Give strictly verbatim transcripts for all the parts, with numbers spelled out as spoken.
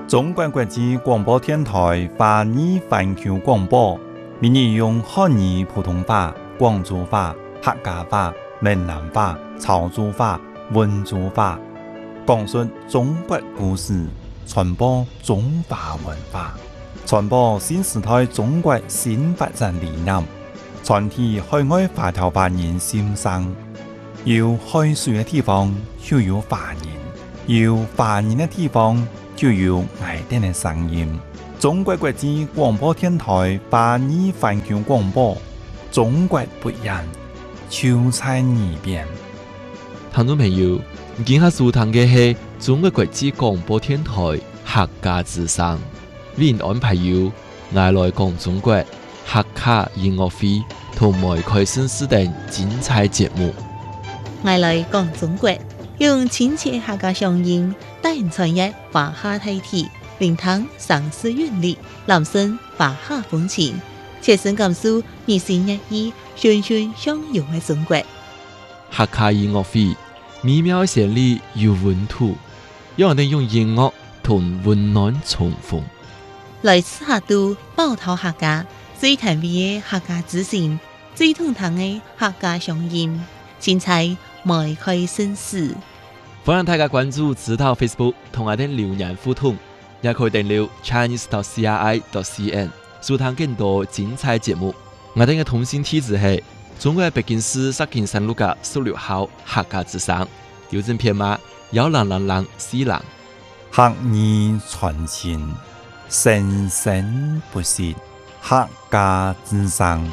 中国国际广播电台华语环球广播，每日用汉语普通话、广州话、客家话、闽南话、潮州话、温州话，讲述中国故事，传播中华文化，传播新时代中国新发展理念，传递海外华侨华人心声。有海水的地方就有华人，有华人的地方就有爱丁的声音。中国国际广播电台华语环球广播，中国不一样，就在耳边。 听众朋友，今下收听的是中国国际广播电台客家之声，为您安排有爱来讲中国客家音乐会同埋开心事等精彩节目。 爱来讲中国，用亲切客家乡音带人传阅华夏大体，聆听上世韵律，揽声华夏风情，切身感受日新月异、循循相融的中国。 客家音乐会美妙旋律有温度，让我哋用音乐同温暖重逢。 来自客都包头客家最甜美的客家之声，最通透的客家乡音，精彩迈开新事。 欢迎大家关注指导 Facebook 同我哋留言互动，也可以订阅 Chinese dot C R I dot C N 收聽更多精彩節目。我哋嘅通信地址係中國北京市石景山路嘅十六號客家之聲，郵政編碼幺零零零四零。 客語傳情，生生不息，客家之聲。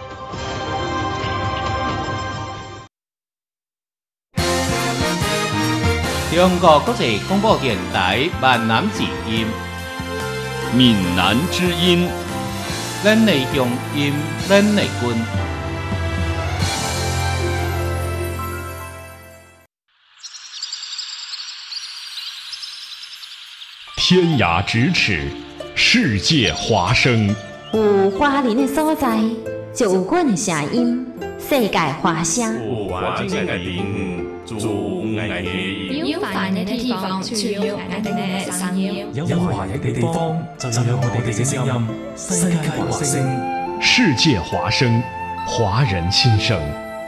中國國際廣播電台閩南之音， 閩南之音， 咱的鄉音，咱的根。 天涯咫尺，世界華聲。 有華人的所在，就有阮的聲音，世界華聲。 有華人的地方，就有愛的音。 有華人的地方，就有愛的聲音。 有華人的地方，就有我哋嘅聲音。世界華聲， 世界華聲，華人心聲。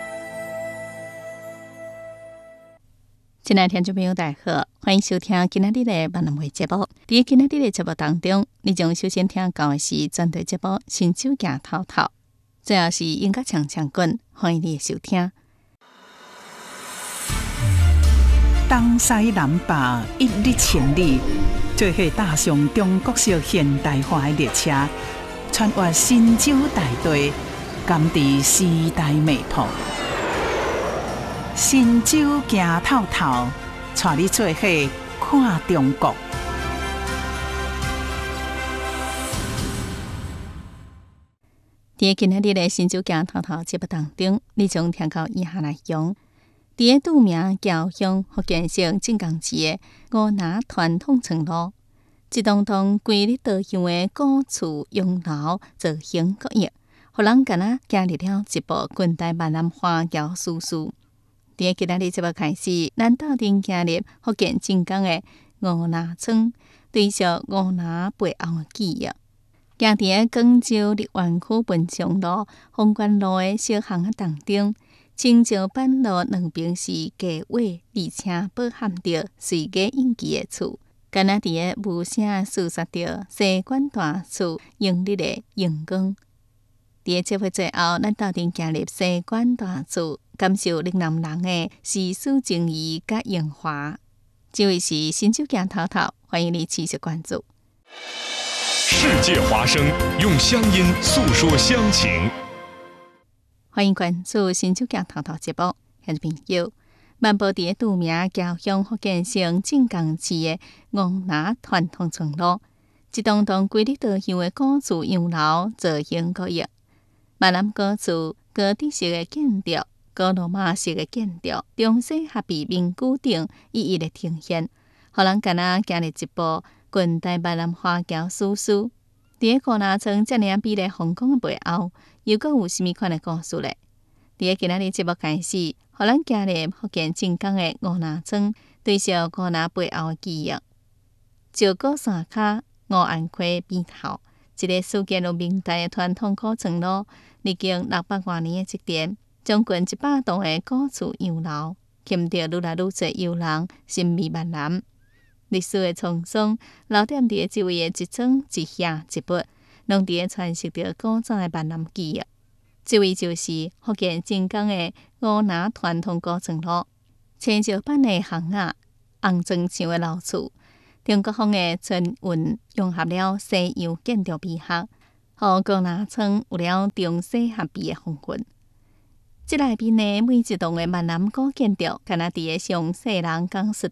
親愛的聽眾朋友，大家好，歡迎收聽今日的閩南話節目。在今日的節目當中，你將首先聽到的是專題節目《新酒行透透》，最後是音樂唱唱滾，歡迎你的收聽。 東西南北一日千里，做伙踏上中國式現代化的列車，穿越新洲大地，甘知時代脈搏。新洲行透透，帶你做伙看中國。在今日的新洲行透透節目當中，你將聽到以下內容。在著名僑鄉福建省靖江市的五拿傳統村落，一棟棟規日稻香的古厝洋樓造型各異，互人敢若經歷了一部近代閩南話僑敘事。在今日的節目開始，咱鬥陣行入福建靖江的五拿村，追溯五拿背後的記憶。行在廣州立園區文昌路、鳳冠路的小巷仔當中，青石板路兩邊是架畫，而且包含着水果印記的厝，敢若佇個無聲訴說着西關大厝用日的陽光。在節目最後，咱鬥陣行入西關大厝，感受嶺南人的詩書情誼甲榮華。這位是新酒行透透，歡迎你持續關注。 世界華聲，用鄉音訴說鄉情。 歡迎關注新酒行透透節目，聽眾朋友，漫步在著名僑鄉福建省靖江市的五拿傳統村落，一棟棟規日稻香的古厝洋樓造型各異，閩南古厝高地式的建築、古羅馬式的建築，中西合璧面古頂一一的呈現，互人敢若經歷一部近代閩南話僑敘事。在五拿村遮爾美麗風光的背後，又閣有甚物款的故事咧？在今仔日節目開始，互咱行入福建靖江的五拿村，追溯五拿背後的記憶。 石鼓山骹五安溪边头，一个始建于明代的传统古村落，历经六百多年的积淀，将近一百栋的古厝洋楼，吸引着愈来愈多游人心迷万览。历史的沧桑，留点伫即位的一砖一瓦一物，拢伫传承着古早的闽南记忆。即位就是福建晋江的五南传统古村落，青石板的巷仔，红砖墙的老厝，中国风的村韵融合了西洋建筑美学，互五南村有了中西合璧的风韵。即内面的每一栋的闽南古建筑，敢若伫个上西人讲述